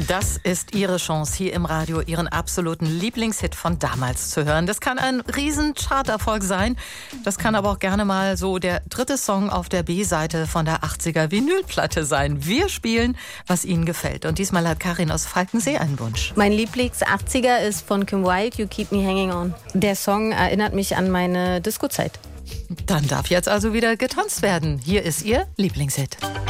Das ist Ihre Chance, hier im Radio Ihren absoluten Lieblingshit von damals zu hören. Das kann ein riesen Charterfolg sein. Das kann aber auch gerne mal so der dritte Song auf der B-Seite von der 80er Vinylplatte sein. Wir spielen, was Ihnen gefällt. Und diesmal hat Karin aus Falkensee einen Wunsch. Mein Lieblings-80er ist von Kim Wilde, You Keep Me Hanging On. Der Song erinnert mich an meine Disco-Zeit. Dann darf jetzt also wieder getanzt werden. Hier ist Ihr Lieblingshit.